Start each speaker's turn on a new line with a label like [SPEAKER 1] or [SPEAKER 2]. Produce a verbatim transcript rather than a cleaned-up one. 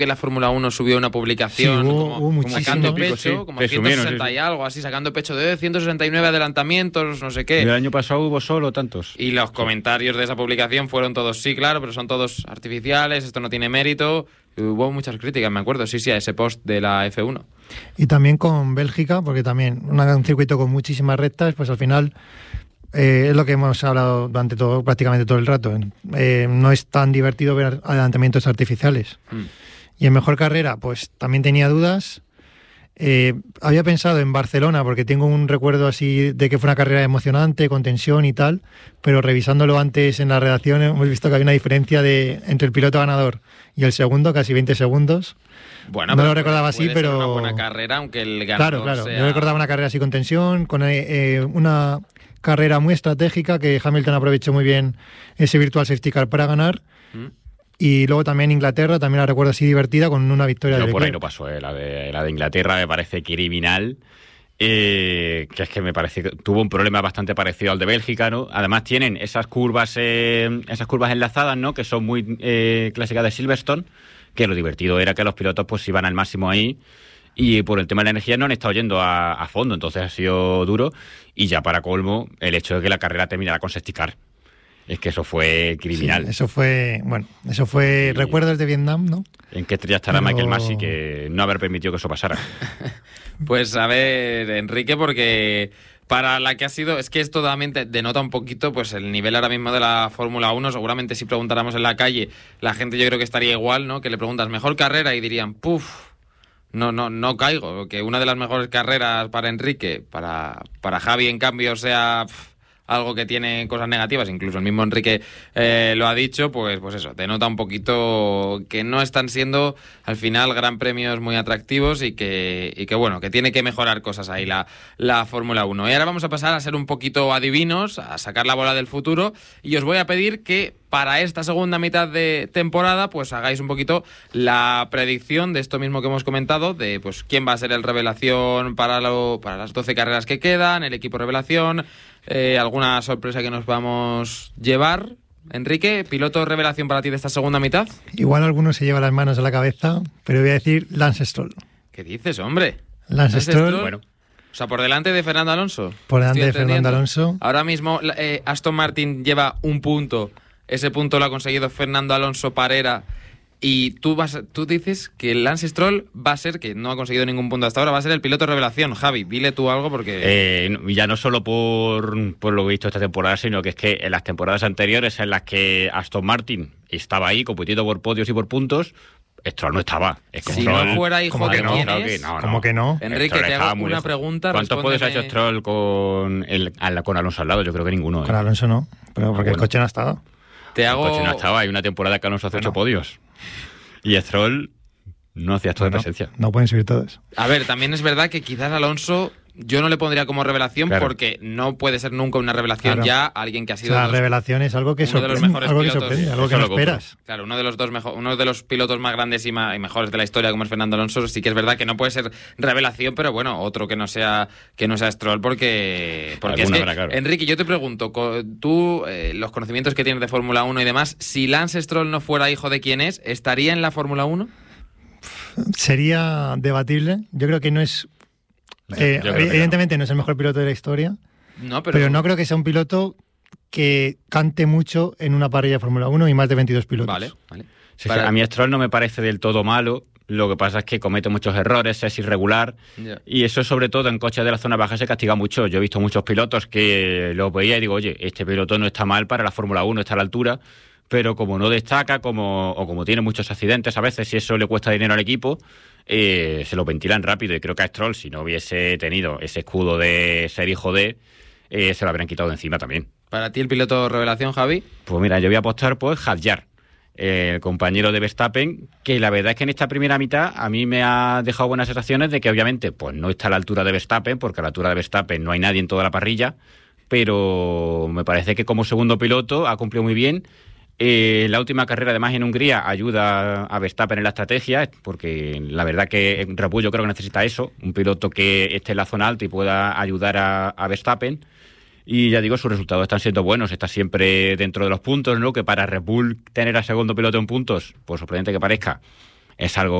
[SPEAKER 1] que la Fórmula uno subió una publicación
[SPEAKER 2] sí, hubo,
[SPEAKER 1] como,
[SPEAKER 2] hubo
[SPEAKER 1] como sacando pecho,
[SPEAKER 3] sí.
[SPEAKER 1] como
[SPEAKER 3] Presumieron,
[SPEAKER 1] ciento sesenta
[SPEAKER 3] sí, sí.
[SPEAKER 1] y algo, así, sacando pecho de ciento sesenta y nueve adelantamientos, no sé qué.
[SPEAKER 3] El año pasado hubo solo tantos.
[SPEAKER 1] Y los comentarios de esa publicación fueron todos, sí, claro, pero son todos artificiales, esto no tiene mérito. Y hubo muchas críticas, me acuerdo, sí, sí, a ese post de la F uno.
[SPEAKER 2] Y también con Bélgica, porque también una, un circuito con muchísimas rectas, pues al final... Eh, es lo que hemos hablado durante todo, prácticamente todo el rato. Eh, no es tan divertido ver adelantamientos artificiales. Mm. Y en mejor carrera, pues también tenía dudas. Eh, había pensado en Barcelona, porque tengo un recuerdo así de que fue una carrera emocionante, con tensión y tal, pero revisándolo antes en la redacción hemos visto que había una diferencia de entre el piloto ganador y el segundo, casi veinte segundos.
[SPEAKER 1] Bueno,
[SPEAKER 2] no lo recordaba así,
[SPEAKER 1] puede
[SPEAKER 2] pero...
[SPEAKER 1] ser una buena carrera, aunque el ganador
[SPEAKER 2] Claro, claro.
[SPEAKER 1] sea...
[SPEAKER 2] Yo recordaba una carrera así con tensión, con eh, una... carrera muy estratégica que Hamilton aprovechó muy bien ese virtual safety car para ganar. ¿Mm? Y luego también Inglaterra, también la recuerdo así divertida con una victoria
[SPEAKER 3] Yo
[SPEAKER 2] de
[SPEAKER 3] por
[SPEAKER 2] Leclerc.
[SPEAKER 3] ahí no pasó, eh. la, de, la de Inglaterra me parece criminal, eh, que es que me parece que tuvo un problema bastante parecido al de Bélgica, ¿no? Además tienen esas curvas eh, esas curvas enlazadas, ¿no? Que son muy eh, clásicas de Silverstone, que lo divertido era que los pilotos pues iban al máximo ahí. Y por el tema de la energía no han estado yendo a, a fondo, entonces ha sido duro. Y ya para colmo, el hecho de que la carrera terminara con safety car. Es que eso fue criminal.
[SPEAKER 2] Sí, eso fue, bueno, eso fue
[SPEAKER 3] y
[SPEAKER 2] recuerdos de Vietnam, ¿no?
[SPEAKER 3] ¿En qué estrella estará
[SPEAKER 2] Pero...
[SPEAKER 3] Michael Masi que no haber permitido que eso pasara?
[SPEAKER 1] Pues a ver, Enrique, porque para la que ha sido, es que esto totalmente denota un poquito pues el nivel ahora mismo de la Fórmula uno. Seguramente si preguntáramos en la calle, la gente yo creo que estaría igual, ¿no? Que le preguntas, ¿mejor carrera? Y dirían, puf... No, no, no caigo. Que una de las mejores carreras para Enrique, para, para Javi, en cambio, sea pff, algo que tiene cosas negativas, incluso el mismo Enrique eh, lo ha dicho, pues, pues eso, denota un poquito que no están siendo al final gran premios muy atractivos y que, y que bueno, que tiene que mejorar cosas ahí la, la Fórmula uno. Y ahora vamos a pasar a ser un poquito adivinos, a sacar la bola del futuro, y os voy a pedir que para esta segunda mitad de temporada pues hagáis un poquito la predicción de esto mismo que hemos comentado, de pues quién va a ser el revelación para, lo, para las doce carreras que quedan, el equipo revelación, eh, alguna sorpresa que nos vamos a llevar. Enrique, piloto revelación para ti de esta segunda mitad.
[SPEAKER 2] Igual alguno se lleva las manos a la cabeza, pero voy a decir Lance Stroll.
[SPEAKER 1] ¿Qué dices, hombre?
[SPEAKER 2] Lance, Lance Stroll,
[SPEAKER 1] Stroll, bueno. O sea, por delante de Fernando Alonso.
[SPEAKER 2] Por delante de Fernando Alonso.
[SPEAKER 1] Ahora mismo eh, Aston Martin lleva un punto. Ese punto lo ha conseguido Fernando Alonso Parera. Y tú vas, tú dices que Lance Stroll va a ser, que no ha conseguido ningún punto hasta ahora, va a ser el piloto revelación. Javi, dile tú algo porque...
[SPEAKER 3] Eh, ya no solo por, por lo que he visto esta temporada, sino que es que en las temporadas anteriores en las que Aston Martin estaba ahí compitiendo por podios y por puntos, Stroll no estaba. Es que
[SPEAKER 1] si
[SPEAKER 3] Stroll,
[SPEAKER 1] no fuera hijo de
[SPEAKER 3] no,
[SPEAKER 1] quién
[SPEAKER 3] claro
[SPEAKER 1] es...
[SPEAKER 3] que no, no.
[SPEAKER 2] ¿Cómo que no?
[SPEAKER 1] Enrique,
[SPEAKER 3] Stroll
[SPEAKER 1] te hago una
[SPEAKER 3] lejos.
[SPEAKER 1] pregunta.
[SPEAKER 3] ¿Cuántos
[SPEAKER 1] respóndeme...
[SPEAKER 3] podios ha hecho Stroll con, el, con Alonso al lado? Yo creo que ninguno.
[SPEAKER 2] Con
[SPEAKER 3] ¿eh?
[SPEAKER 2] Alonso no, pero porque
[SPEAKER 3] ah, bueno.
[SPEAKER 2] el coche no ha estado.
[SPEAKER 1] Te hago...
[SPEAKER 3] El coche no estaba. Hay una temporada que Alonso hace
[SPEAKER 2] bueno.
[SPEAKER 3] ocho podios. Y Stroll no hacía esto
[SPEAKER 2] bueno,
[SPEAKER 3] de presencia.
[SPEAKER 2] No pueden subir todos.
[SPEAKER 1] A ver, también es verdad que quizás Alonso yo no le pondría como revelación
[SPEAKER 3] claro.
[SPEAKER 1] porque no puede ser nunca una revelación
[SPEAKER 2] claro.
[SPEAKER 1] ya alguien que ha sido...
[SPEAKER 2] O sea,
[SPEAKER 1] dos,
[SPEAKER 2] la revelación es algo que
[SPEAKER 1] uno de los
[SPEAKER 2] sorprende,
[SPEAKER 1] mejores
[SPEAKER 2] algo que,
[SPEAKER 1] pilotos.
[SPEAKER 2] sorprende, algo que
[SPEAKER 3] Eso
[SPEAKER 2] no
[SPEAKER 3] lo
[SPEAKER 2] esperas.
[SPEAKER 1] Claro, uno de los dos mejor, uno de los pilotos más grandes y, más, y mejores de la historia como es Fernando Alonso, sí que es verdad que no puede ser revelación, pero bueno, otro que no sea que no sea Stroll porque porque es que,
[SPEAKER 3] habrá, claro.
[SPEAKER 1] Enrique, yo te pregunto, tú eh, los conocimientos que tienes de Fórmula uno y demás, si Lance Stroll no fuera hijo de quién es, ¿estaría en la Fórmula uno?
[SPEAKER 2] Sería debatible. Yo creo que no es eh, evidentemente no. no es el mejor piloto de la historia,
[SPEAKER 1] no, pero...
[SPEAKER 2] pero no creo que sea un piloto que cante mucho en una parrilla de Fórmula uno y más de veintidós pilotos.
[SPEAKER 1] Vale, vale.
[SPEAKER 3] Sí,
[SPEAKER 1] Para...
[SPEAKER 3] sí, a mí Stroll no me parece del todo malo. Lo que pasa es que comete muchos errores, es irregular. Yeah. Y eso, sobre todo, en coches de la zona baja se castiga mucho. Yo he visto muchos pilotos que lo veía y digo, oye, este piloto no está mal para la Fórmula uno, está a la altura. Pero como no destaca, como o como tiene muchos accidentes a veces, y eso le cuesta dinero al equipo, eh, se lo ventilan rápido. Y creo que a Stroll, si no hubiese tenido ese escudo de ser hijo de, eh, se lo habrían quitado de encima también.
[SPEAKER 1] ¿Para ti el piloto revelación, Javi?
[SPEAKER 3] Pues mira, yo voy a apostar por Hadjar, el compañero de Verstappen, que la verdad es que en esta primera mitad a mí me ha dejado buenas sensaciones de que obviamente pues no está a la altura de Verstappen, porque a la altura de Verstappen no hay nadie en toda la parrilla, pero me parece que como segundo piloto ha cumplido muy bien. Eh, la última carrera, además, en Hungría ayuda a Verstappen en la estrategia, porque la verdad que Red Bull yo creo que necesita eso, un piloto que esté en la zona alta y pueda ayudar a, a Verstappen. Y ya digo, sus resultados están siendo buenos, está siempre dentro de los puntos, ¿no? Que para Red Bull tener a segundo piloto en puntos, por sorprendente que parezca, es algo